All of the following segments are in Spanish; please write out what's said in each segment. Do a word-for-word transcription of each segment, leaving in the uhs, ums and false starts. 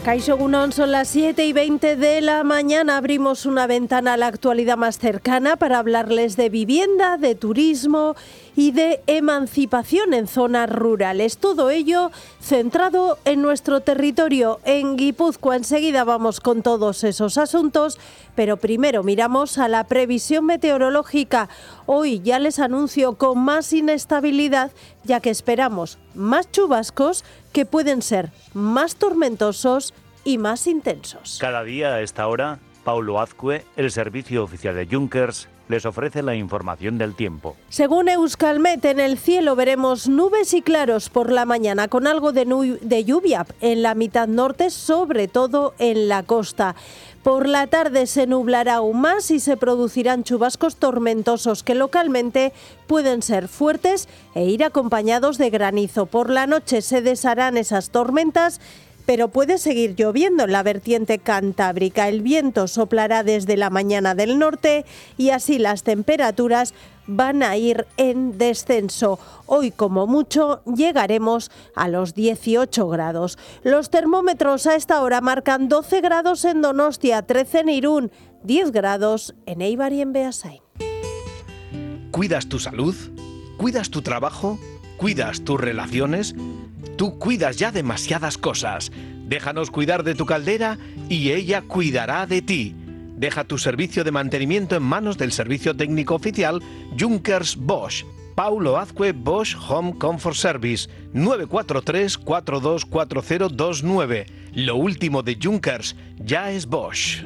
Kaixo Egunon, son las siete y veinte de la mañana. Abrimos una ventana a la actualidad más cercana para hablarles de vivienda, de turismo y de emancipación en zonas rurales. Todo ello centrado en nuestro territorio, en Guipúzcoa. Enseguida vamos con todos esos asuntos, pero primero miramos a la previsión meteorológica. Hoy ya les anuncio con más inestabilidad, ya que esperamos más chubascos que pueden ser más tormentosos y más intensos. Cada día a esta hora, Paulo Azcue, el servicio oficial de Junkers, les ofrece la información del tiempo. Según Euskalmet, en el cielo veremos nubes y claros por la mañana, con algo de, nu- de lluvia en la mitad norte, sobre todo en la costa. Por la tarde se nublará aún más y se producirán chubascos tormentosos que localmente pueden ser fuertes e ir acompañados de granizo. Por la noche se desharán esas tormentas, pero puede seguir lloviendo en la vertiente cantábrica. El viento soplará desde la mañana del norte y así las temperaturas van a ir en descenso. Hoy, como mucho, llegaremos a los dieciocho grados. Los termómetros a esta hora marcan doce grados en Donostia, trece en Irún, diez grados en Eibar y en Beasain. ¿Cuidas tu salud? ¿Cuidas tu trabajo? ¿Cuidas tus relaciones? Tú cuidas ya demasiadas cosas. Déjanos cuidar de tu caldera y ella cuidará de ti. Deja tu servicio de mantenimiento en manos del servicio técnico oficial Junkers Bosch. Paulo Azcue Bosch Home Comfort Service, nueve cuatro tres, cuatro dos cuatro cero dos nueve. Lo último de Junkers ya es Bosch.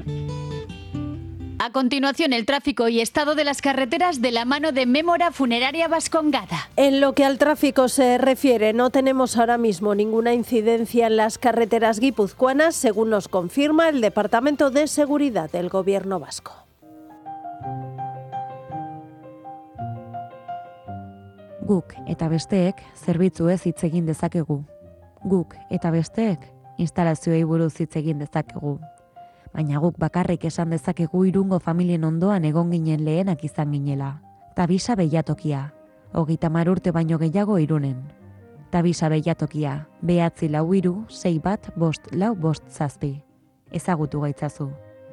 A continuación, el tráfico y estado de las carreteras de la mano de Mémora Funeraria Vascongada. En lo que al tráfico se refiere, no tenemos ahora mismo ninguna incidencia en las carreteras guipuzcoanas, según nos confirma el Departamento de Seguridad del Gobierno vasco. Guk eta besteek zerbitzuez hitz egin dezakegu. Guk eta besteek instalazioei buruz hitz egin dezakegu. Baina guk bakarrik esan dezakegu Irungo familien ondoan egon ginen lehenak izan ginela. Tabisa Beilatokia, hogeita hamar urte baino gehiago Irunen. Tabisa Beilatokia, behatzi lau hiru, sei bat, bost lau, bost zazpi. Ezagutu gaitzazu.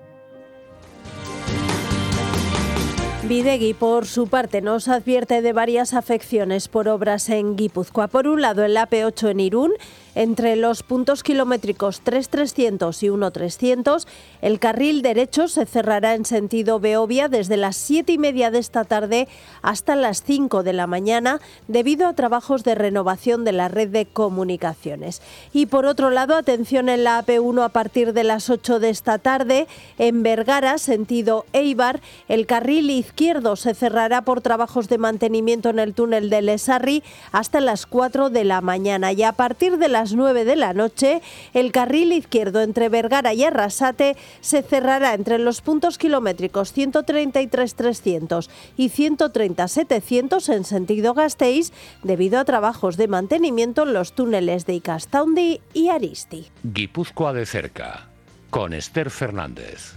Bidegi, por su parte, nos advierte de varias afecciones por obras en Guipúzcoa. Por un lado, el A P ocho en Irún, entre los puntos kilométricos tres trescientos y uno trescientos, el carril derecho se cerrará en sentido Beovia desde las siete y media de esta tarde hasta las cinco de la mañana debido a trabajos de renovación de la red de comunicaciones. Y por otro lado, atención en la A P uno a partir de las ocho de esta tarde, en Vergara, sentido Eibar, el carril izquierdo se cerrará por trabajos de mantenimiento en el túnel de Lesarri hasta las cuatro de la mañana y a partir de las nueve de la noche el carril izquierdo entre Vergara y Arrasate se cerrará entre los puntos kilométricos ciento treinta y tres trescientos y ciento treinta setecientos en sentido Gasteiz debido a trabajos de mantenimiento en los túneles de Ikastaundi y Aristi. Guipúzcoa de cerca, con Esther Fernández.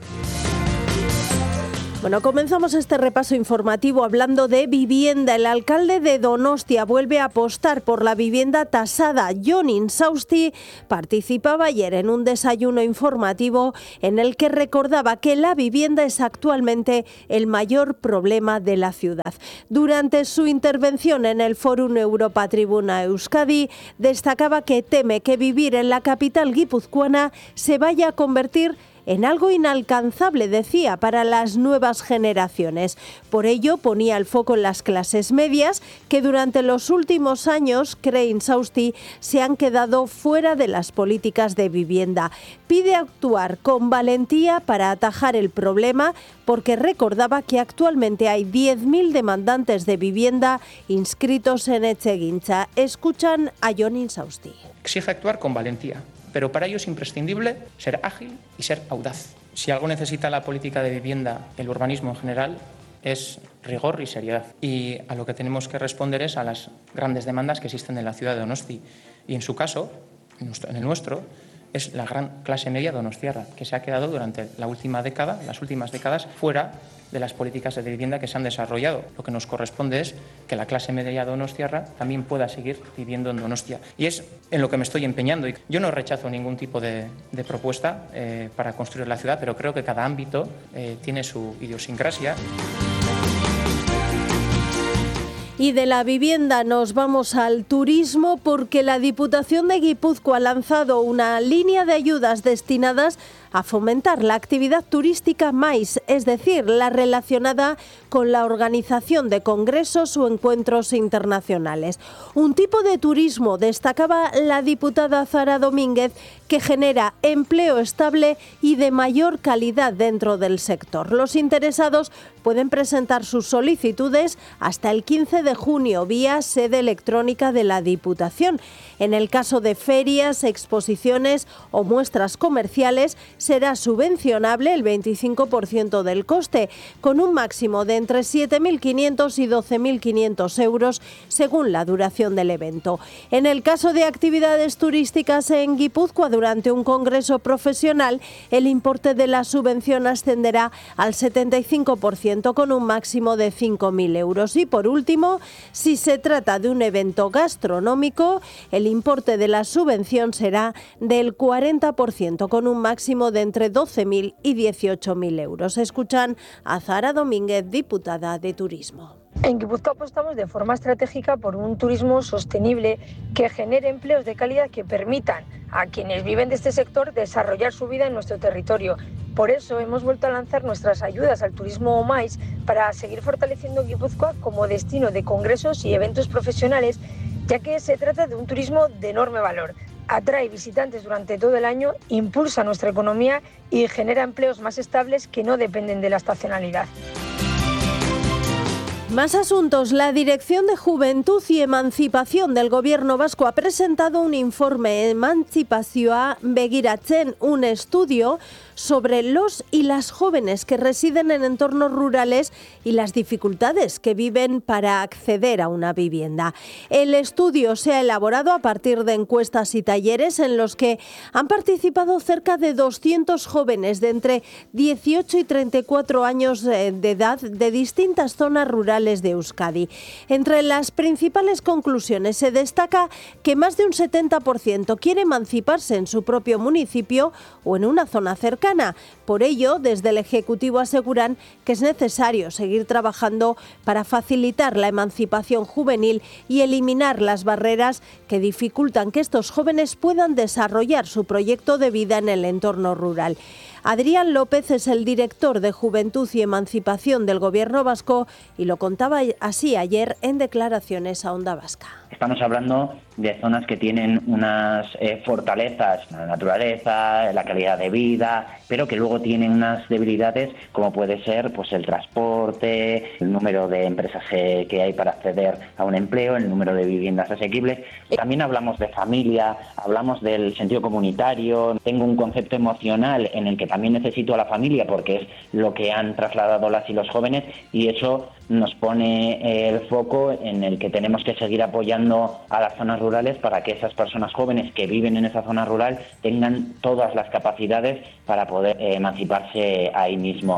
Bueno, comenzamos este repaso informativo hablando de vivienda. El alcalde de Donostia vuelve a apostar por la vivienda tasada. Jon Insausti participaba ayer en un desayuno informativo en el que recordaba que la vivienda es actualmente el mayor problema de la ciudad. Durante su intervención en el Fórum Europa Tribuna Euskadi, destacaba que teme que vivir en la capital guipuzcoana se vaya a convertir en algo inalcanzable, decía, para las nuevas generaciones. Por ello, ponía el foco en las clases medias, que durante los últimos años, cree Insausti, se han quedado fuera de las políticas de vivienda. Pide actuar con valentía para atajar el problema, porque recordaba que actualmente hay diez mil demandantes de vivienda inscritos en Etxegintza. Escuchan a Jon Insausti. Exige actuar con valentía, pero para ello es imprescindible ser ágil y ser audaz. Si algo necesita la política de vivienda, el urbanismo en general, es rigor y seriedad. Y a lo que tenemos que responder es a las grandes demandas que existen en la ciudad de Donosti. Y en su caso, en el nuestro, es la gran clase media donostiarra, que se ha quedado durante la última década, las últimas décadas, fuera de las políticas de vivienda que se han desarrollado. Lo que nos corresponde es que la clase media donostiarra también pueda seguir viviendo en Donostia. Y es en lo que me estoy empeñando. Yo no rechazo ningún tipo de, de propuesta eh, para construir la ciudad, pero creo que cada ámbito eh, tiene su idiosincrasia. Y de la vivienda nos vamos al turismo, porque la Diputación de Guipúzcoa ha lanzado una línea de ayudas destinadas a fomentar la actividad turística MAIS, es decir, la relacionada con la organización de congresos o encuentros internacionales. Un tipo de turismo, destacaba la diputada Zahara Domínguez, que genera empleo estable y de mayor calidad dentro del sector. Los interesados pueden presentar sus solicitudes hasta el quince de junio vía sede electrónica de la Diputación. En el caso de ferias, exposiciones o muestras comerciales, será subvencionable el veinticinco por ciento del coste, con un máximo de entre siete mil quinientos y doce mil quinientos euros según la duración del evento. En el caso de actividades turísticas en Guipúzcoa durante un congreso profesional, el importe de la subvención ascenderá al setenta y cinco por ciento con un máximo de cinco mil euros. Y por último, si se trata de un evento gastronómico, el importe de la subvención será del cuarenta por ciento con un máximo de entre doce mil y dieciocho mil euros. Escuchan a Zahara Domínguez, diputada de Turismo. En Guipúzcoa apostamos de forma estratégica por un turismo sostenible que genere empleos de calidad que permitan a quienes viven de este sector desarrollar su vida en nuestro territorio. Por eso hemos vuelto a lanzar nuestras ayudas al turismo MAIS para seguir fortaleciendo Guipúzcoa como destino de congresos y eventos profesionales, ya que se trata de un turismo de enorme valor. Atrae visitantes durante todo el año, impulsa nuestra economía y genera empleos más estables que no dependen de la estacionalidad. Más asuntos. La Dirección de Juventud y Emancipación del Gobierno vasco ha presentado un informe Emantzipazioa Begiratzen, un estudio sobre los y las jóvenes que residen en entornos rurales y las dificultades que viven para acceder a una vivienda. El estudio se ha elaborado a partir de encuestas y talleres en los que han participado cerca de doscientos jóvenes de entre dieciocho y treinta y cuatro años de edad de distintas zonas rurales de Euskadi. Entre las principales conclusiones se destaca que más de un setenta por ciento quiere emanciparse en su propio municipio o en una zona cercana. Por ello, desde el Ejecutivo aseguran que es necesario seguir trabajando para facilitar la emancipación juvenil y eliminar las barreras que dificultan que estos jóvenes puedan desarrollar su proyecto de vida en el entorno rural. Adrián López es el director de Juventud y Emancipación del Gobierno vasco y lo contaba así ayer en declaraciones a Onda Vasca. Estamos hablando de zonas que tienen unas eh, fortalezas, la naturaleza, la calidad de vida, pero que luego tienen unas debilidades como puede ser pues el transporte, el número de empresas eh, que hay para acceder a un empleo, el número de viviendas asequibles. También hablamos de familia, hablamos del sentido comunitario. Tengo un concepto emocional en el que también necesito a la familia porque es lo que han trasladado las y los jóvenes, y eso nos pone el foco en el que tenemos que seguir apoyando a las zonas rurales para que esas personas jóvenes que viven en esa zona rural tengan todas las capacidades para poder emanciparse ahí mismo.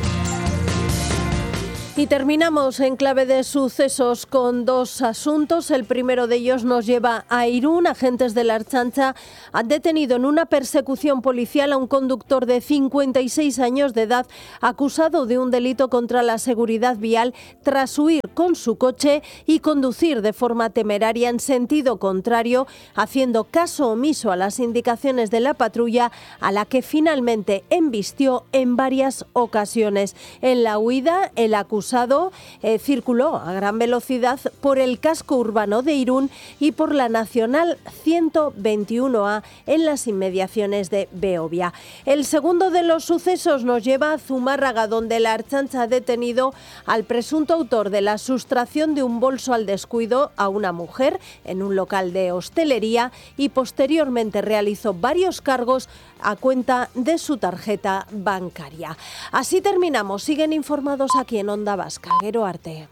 Y terminamos en clave de sucesos con dos asuntos. El primero de ellos nos lleva a Irún. Agentes de la Ertzaintza han detenido en una persecución policial a un conductor de cincuenta y seis años de edad acusado de un delito contra la seguridad vial tras huir con su coche y conducir de forma temeraria en sentido contrario, haciendo caso omiso a las indicaciones de la patrulla, a la que finalmente embistió en varias ocasiones. En la huida, el acusado eh, circuló a gran velocidad por el casco urbano de Irún y por la Nacional ciento veintiuno A en las inmediaciones de Beovia. El segundo de los sucesos nos lleva a Zumárraga, donde la Ertzaintza ha detenido al presunto autor de la sustracción de un bolso al descuido a una mujer en un local de hostelería y posteriormente realizó varios cargos a cuenta de su tarjeta bancaria. Así terminamos. Siguen informados aquí en Onda Vasca. Gero arte.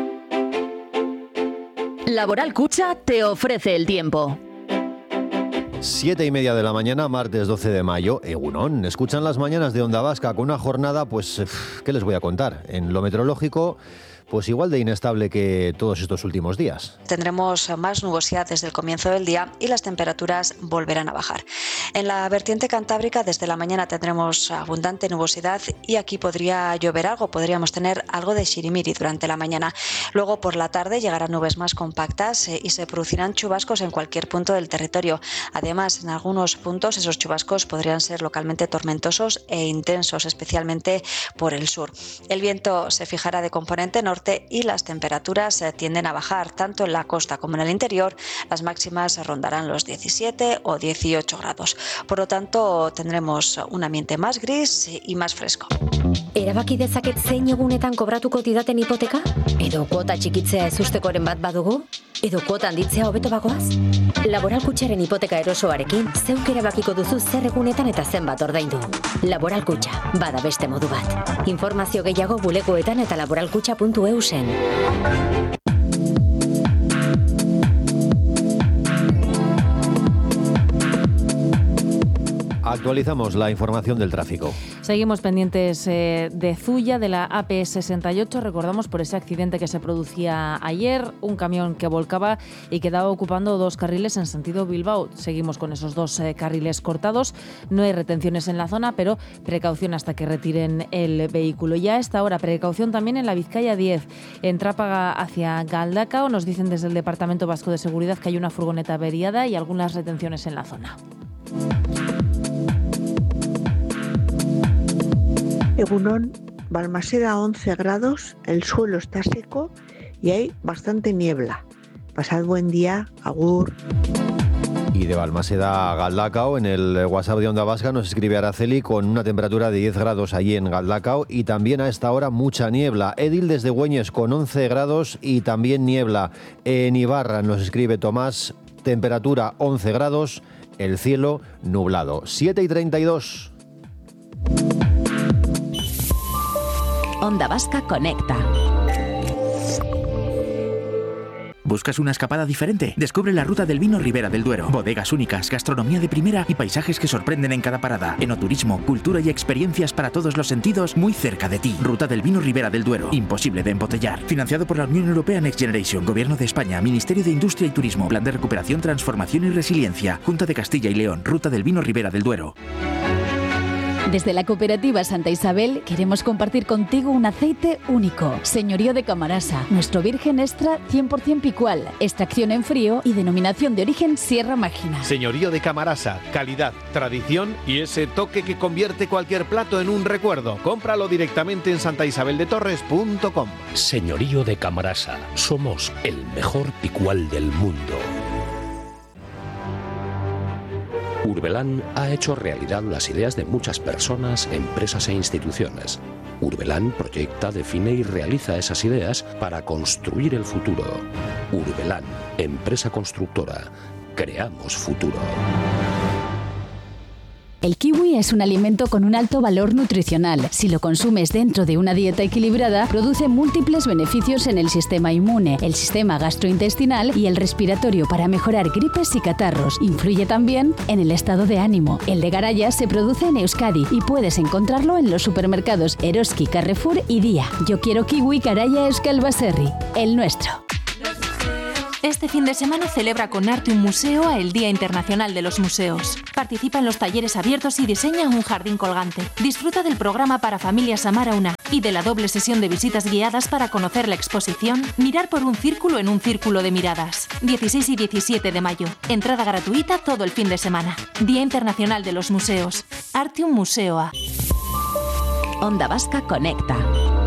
Laboral Kutxa te ofrece el tiempo. Siete y media de la mañana, martes doce de mayo, Egunon. Escuchan las mañanas de Onda Vasca con una jornada, pues, ¿qué les voy a contar? En lo meteorológico, pues igual de inestable que todos estos últimos días. Tendremos más nubosidad desde el comienzo del día y las temperaturas volverán a bajar. En la vertiente cantábrica desde la mañana tendremos abundante nubosidad y aquí podría llover algo, podríamos tener algo de xirimiri durante la mañana. Luego por la tarde llegarán nubes más compactas y se producirán chubascos en cualquier punto del territorio. Además, en algunos puntos esos chubascos podrían ser localmente tormentosos e intensos, especialmente por el sur. El viento se fijará de componente norte y las temperaturas tienden a bajar tanto en la costa como en el interior. Las máximas rondarán los diecisiete o dieciocho grados. Por lo tanto, tendremos un ambiente más gris y más fresco. Erabaki dezaket zein egunetan kobratuko didaten hipoteka? Edo kuota txikitzea ezustekoren bat badugu? Edo kuota handitzea hobeto bagoaz? Laboral Kutxaren hipoteka erosoarekin zeuk erabakiko duzu zer egunetan eta zenbat ordaindu. Laboral Kutxa, bada beste modu bat. Informazio gehiago bulegoetan eta laboralkutxa puntu e u zen. Actualizamos la información del tráfico. Seguimos pendientes eh, de Zuya, de la A P sesenta y ocho. Recordamos por ese accidente que se producía ayer, un camión que volcaba y quedaba ocupando dos carriles en sentido Bilbao. Seguimos con esos dos eh, carriles cortados. No hay retenciones en la zona, pero precaución hasta que retiren el vehículo. Ya a esta hora, precaución también en la Vizcaya diez, en Trápaga hacia Galdakao. Nos dicen desde el Departamento Vasco de Seguridad que hay una furgoneta averiada y algunas retenciones en la zona. Egunon, Balmaseda once grados, el suelo está seco y hay bastante niebla. Pasad buen día, agur. Y de Balmaseda a Galdakao, en el WhatsApp de Onda Vasca nos escribe Araceli con una temperatura de diez grados allí en Galdakao y también a esta hora mucha niebla. Edil desde Güeñes con once grados y también niebla. En Ibarra nos escribe Tomás, temperatura once grados, el cielo nublado. siete y treinta y dos. Onda Vasca conecta. ¿Buscas una escapada diferente? Descubre la ruta del vino Ribera del Duero. Bodegas únicas, gastronomía de primera y paisajes que sorprenden en cada parada. Enoturismo, cultura y experiencias para todos los sentidos muy cerca de ti. Ruta del vino Ribera del Duero. Imposible de embotellar. Financiado por la Unión Europea Next Generation, Gobierno de España, Ministerio de Industria y Turismo, Plan de Recuperación, Transformación y Resiliencia, Junta de Castilla y León. Ruta del vino Ribera del Duero. Desde la cooperativa Santa Isabel queremos compartir contigo un aceite único. Señorío de Camarasa, nuestro virgen extra cien por ciento picual, extracción en frío y denominación de origen Sierra Mágina. Señorío de Camarasa, calidad, tradición y ese toque que convierte cualquier plato en un recuerdo. Cómpralo directamente en santa isabel de torres punto com. Señorío de Camarasa, somos el mejor picual del mundo. Urbelán ha hecho realidad las ideas de muchas personas, empresas e instituciones. Urbelán proyecta, define y realiza esas ideas para construir el futuro. Urbelán, empresa constructora. Creamos futuro. El kiwi es un alimento con un alto valor nutricional. Si lo consumes dentro de una dieta equilibrada, produce múltiples beneficios en el sistema inmune, el sistema gastrointestinal y el respiratorio para mejorar gripes y catarros. Influye también en el estado de ánimo. El de Garaya se produce en Euskadi y puedes encontrarlo en los supermercados Eroski, Carrefour y Día. Yo quiero kiwi Garaya Euskal Baserri, el nuestro. Este fin de semana celebra con arte un museo el Día Internacional de los Museos. Participa en los talleres abiertos y diseña un jardín colgante. Disfruta del programa para familias Amar a una y de la doble sesión de visitas guiadas para conocer la exposición Mirar por un círculo en un círculo de miradas. dieciséis y diecisiete de mayo. Entrada gratuita todo el fin de semana. Día Internacional de los Museos. Arte un museo a. Onda Vasca conecta.